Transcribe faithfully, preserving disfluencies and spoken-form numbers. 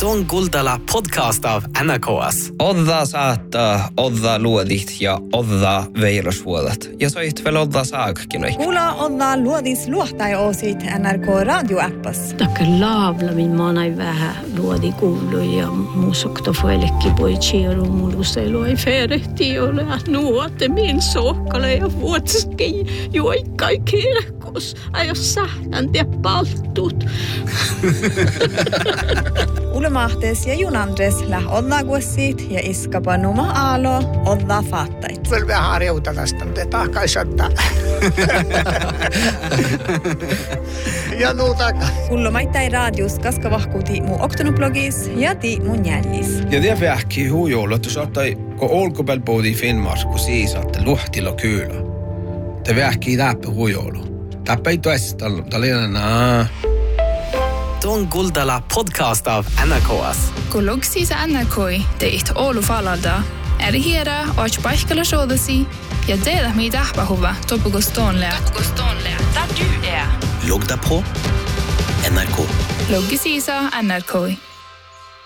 Tuon Kuultala podcast av N R K S. Odda saattaa, odda luodit ja odda veilosvuolet. Ja soit veel odda saakkin. Kuula odda luodis luohtai oosit N R K radioappas. Takka laavlamin maanai vähän luodi kuulu ja muusokta fuelekki poi chiero muluselu ei ferehti ole nuote min sokkale ja vuotski juikkai kirkos. Ai jos sähtän tie palttut. Ulemahtes ja Junandres läh odda guossit ja iskapa numa aalo odda faattait. Vielä vähän harjoitella tästä, mutta ei tahkaisi ottaa. Ja nuutaka. Ullomaittai radius kaska vahkuuti mu oktonoblogis ja ti mun jällis. Ja det vähki hujoulot saattai ko olkopääl poodi Finnmark, kun siisatte luhtilla kyllä. Te vähki läpi hujoulu. Täppä ei toista, tällainen naa. Tuon Kuultala podcast av N R K S. Kun logsiisa N R K teit Oulu falalda, eri hiera och paikalla soodasi ja tehdä mitä ahpahuva topukostoonlea. Topukostoonlea. Där du är. Logg på N R K. Loggisiisa N R K.